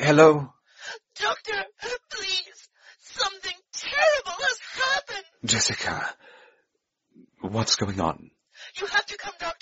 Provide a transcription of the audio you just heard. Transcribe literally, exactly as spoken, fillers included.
Hello? Doctor, please. Something terrible has happened. Jessica, what's going on? You have to come down